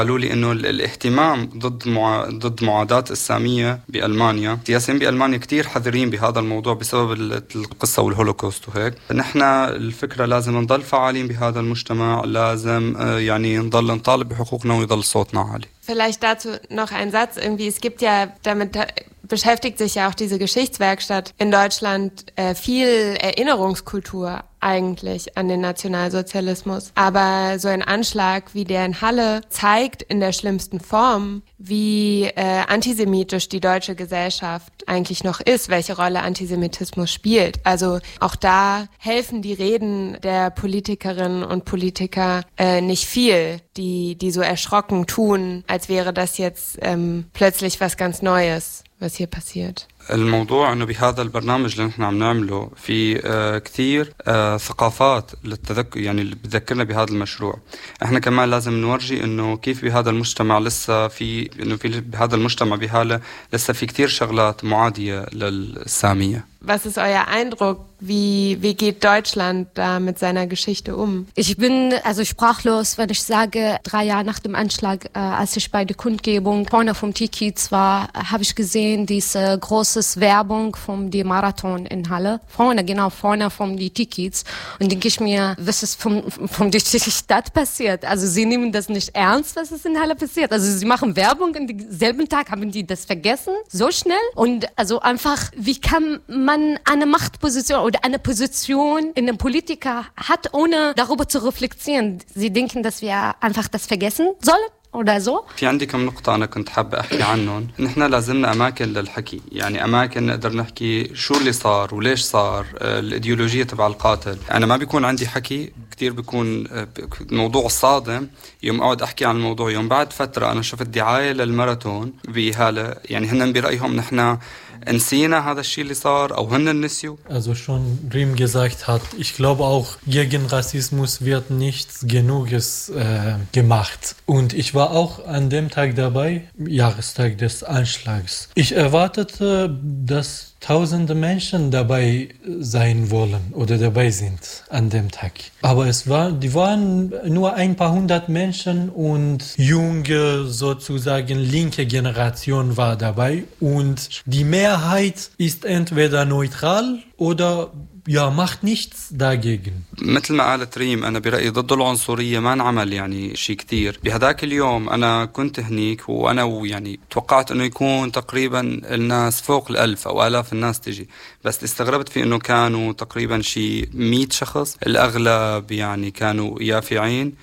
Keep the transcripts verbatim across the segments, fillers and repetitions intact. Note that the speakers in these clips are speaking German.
قالوا لي إنه الاهتمام ضد مع... ضد معاداة السامية بألمانيا، السياسيين بألمانيا كتير حذرين بهذا الموضوع بسبب القصة والهولوكوست وهيك. نحن الفكرة لازم نضل فعالين بهذا المجتمع، لازم يعني نضل نطالب بحقوقنا ويضل صوتنا عالي. Vielleicht dazu noch ein Satz irgendwie, es gibt ja, damit beschäftigt sich ja auch diese Geschichtswerkstatt in Deutschland äh, viel Erinnerungskultur eigentlich an den Nationalsozialismus. Aber so ein Anschlag wie der in Halle zeigt in der schlimmsten Form, wie äh, antisemitisch die deutsche Gesellschaft eigentlich noch ist, welche Rolle Antisemitismus spielt. Also auch da helfen die Reden der Politikerinnen und Politiker äh, nicht viel, die, die so erschrocken tun, als wäre das jetzt ähm, plötzlich was ganz Neues, was hier passiert. الموضوع انه بهذا البرنامج اللي نحن عم نعمله في آه كثير آه ثقافات للتذكر، يعني اللي بتذكرنا بهذا المشروع. احنا كمان لازم نورجي انه كيف بهذا المجتمع لسه في انه في بهذا المجتمع بحاله لسه في كثير شغلات معادية للسامية. Was ist euer Eindruck? Wie, wie geht Deutschland da mit seiner Geschichte um? Ich bin also sprachlos, wenn ich sage, drei Jahre nach dem Anschlag, äh, als ich bei der Kundgebung vorne vom T-Kiez war, habe ich gesehen, diese große Werbung vom die Marathon in Halle. Vorne, genau vorne vom die T-Kiez. Und denke ich mir, was ist vom, vom die Stadt passiert? Also sie nehmen das nicht ernst, was ist in Halle passiert. Also sie machen Werbung und denselben Tag haben die das vergessen, so schnell. Und also einfach, wie kann man man eine Machtposition oder eine Position in einem Politiker hat, ohne darüber zu reflektieren. Sie denken, dass wir einfach das vergessen sollen oder so. في عندي كم نقطة أنا كنت حابة أحكي عنهم. نحن لازمنا أماكن للحكي، يعني أماكن نقدر نحكي شو اللي صار وليش صار، الإيديولوجية تبع القاتل. أنا ما بيكون عندي حكي كتير، بيكون موضوع صادم يوم أقعد أحكي عن الموضوع. يوم بعد فترة أنا شفت دعاية للماراثون بهالة، يعني هن برأيهم نحن نسينا هذا الشيء اللي صار أو هن نسيوا. Also schon Rim gesagt hat, ich glaube auch, gegen Rassismus wird nichts Genuges äh, gemacht. Und ich war auch an dem Tag dabei, Jahrestag des Anschlags. Ich erwartete, dass tausende Menschen dabei sein wollen oder dabei sind an dem Tag. Aber es war, die waren nur ein paar hundert Menschen und junge, sozusagen linke Generation war dabei. Und die Mehrheit ist entweder neutral oder ja, macht nichts dagegen. مثل ما قالت ريم، أنا برأيي ضد العنصرية ما نعمل يعني شيء كتير. بهداك اليوم أنا كنت هنيك وأنا ويعني توقعت إنه يكون تقريبا الناس فوق الألف أو آلاف الناس تجي، بس استغربت في إنه كانوا تقريبا شيء مئة شخص. الأغلب يعني كانوا يافعين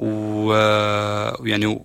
ويعني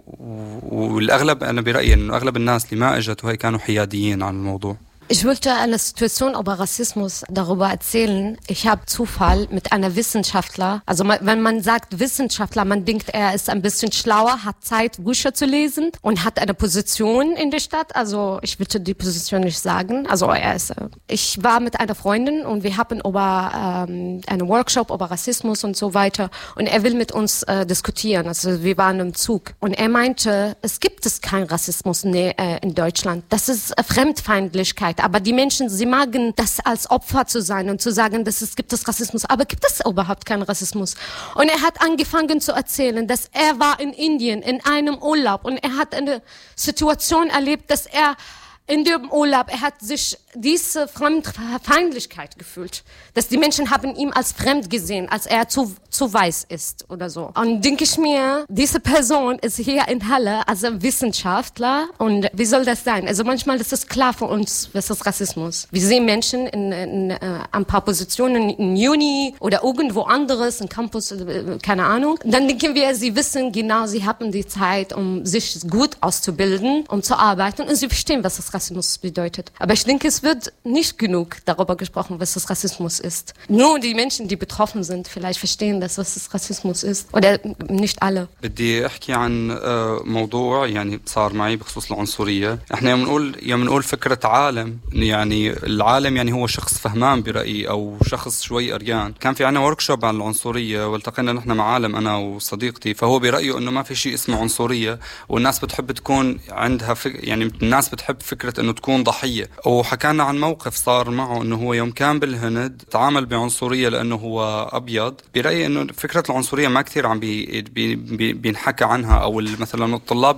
والأغلب أنا برأيي إنه أغلب الناس اللي ما إجت وهي كانوا حياديين عن الموضوع. Ich wollte eine Situation über Rassismus darüber erzählen. Ich habe Zufall mit einer Wissenschaftler. Also wenn man sagt Wissenschaftler, man denkt, er ist ein bisschen schlauer, hat Zeit, Bücher zu lesen und hat eine Position in der Stadt. Also ich würde die Position nicht sagen. Also er ist. Ich war mit einer Freundin und wir haben über ähm, einen Workshop über Rassismus und so weiter. Und er will mit uns äh, diskutieren. Also wir waren im Zug und er meinte, es gibt es keinen Rassismus in, äh, in Deutschland. Das ist äh, Fremdfeindlichkeit. Aber die Menschen, sie magen das als Opfer zu sein und zu sagen, dass es gibt es Rassismus. Aber gibt es überhaupt keinen Rassismus? Und er hat angefangen zu erzählen, dass er war in Indien in einem Urlaub und er hat eine Situation erlebt, dass er in dem Urlaub, er hat sich diese Fremdfeindlichkeit gefühlt. Dass die Menschen haben ihn als fremd gesehen, als er zu, zu weiß ist oder so. Und denke ich mir, diese Person ist hier in Halle als Wissenschaftler und wie soll das sein? Also manchmal ist es klar für uns, was ist Rassismus. Wir sehen Menschen in, in äh, ein paar Positionen in Uni oder irgendwo anderes, im Campus, äh, keine Ahnung. Dann denken wir, sie wissen genau, sie haben die Zeit, um sich gut auszubilden, um zu arbeiten und sie verstehen, was das Rassismus bedeutet. Aber ich denke, es wird nicht genug darüber gesprochen, was das Rassismus ist. Nur die Menschen, die betroffen sind, vielleicht verstehen das, was das Rassismus ist. Oder nicht alle. بدي أحكي عن موضوع يعني صار معي بخصوص العنصرية. إحنا يوم نقول يوم نقول فكرة عالم، يعني العالم يعني هو شخص فهمان برأيي أو شخص شوي قريان. كان في عنا وركشوب عن العنصرية والتقينا نحن مع عالم أنا وصديقتي، فهو برأيه إنه ما في شيء اسمه عنصرية والناس بتحب تكون عندها فك... يعني الناس بتحب فكرة إنه تكون ضحية. وحكانا عن موقف صار معه إنه هو يوم كان بالهند تعامل بعنصرية لأنه هو أبيض. برأيي إنه فكرة العنصرية ما كثير عم بي... بي... بي... بينحكى عنها أو مثلا الطلاب